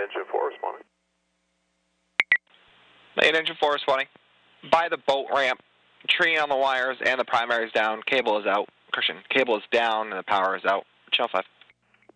engine 4 responding. Main engine 4 responding. By the boat ramp, tree on the wires, and the primary is down. Cable is out. Christian, cable is down, and the power is out. Channel 5.